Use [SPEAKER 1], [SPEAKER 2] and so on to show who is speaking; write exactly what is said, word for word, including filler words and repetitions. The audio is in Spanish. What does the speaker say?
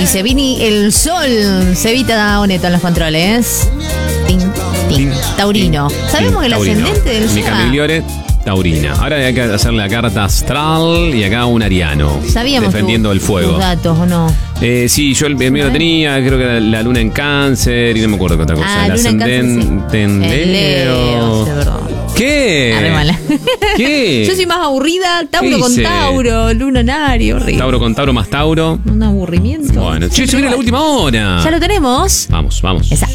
[SPEAKER 1] Dice Vini, el sol. Cevita Boneto en los controles. Tin, tin. Taurino.
[SPEAKER 2] Tin,
[SPEAKER 1] Sabemos
[SPEAKER 2] tin,
[SPEAKER 1] el
[SPEAKER 2] taurino.
[SPEAKER 1] ascendente del
[SPEAKER 2] Mi
[SPEAKER 1] Seba.
[SPEAKER 2] Camigliore, taurina. Ahora hay que hacer la carta astral y acá un ariano.
[SPEAKER 1] Sabíamos
[SPEAKER 2] defendiendo
[SPEAKER 1] tu-
[SPEAKER 2] el fuego.
[SPEAKER 1] tus datos, ¿o no?
[SPEAKER 2] Eh, sí, yo el, el mío lo tenía, creo que era la luna en cáncer y no me acuerdo qué otra cosa.
[SPEAKER 1] Ah,
[SPEAKER 2] el
[SPEAKER 1] luna en cáncer,
[SPEAKER 2] ascendente en
[SPEAKER 1] sí. El Leo, sí, perdón.
[SPEAKER 2] ¿Qué?
[SPEAKER 1] Arre mala.
[SPEAKER 2] ¿Qué?
[SPEAKER 1] Yo soy más aburrida. Tauro
[SPEAKER 2] ¿Qué
[SPEAKER 1] con
[SPEAKER 2] hice?
[SPEAKER 1] Tauro, lunario, horrible.
[SPEAKER 2] Tauro con Tauro más Tauro.
[SPEAKER 1] Un aburrimiento.
[SPEAKER 2] Bueno, che, se viene la última hora.
[SPEAKER 1] Ya lo tenemos.
[SPEAKER 2] Vamos, vamos.
[SPEAKER 1] Esa.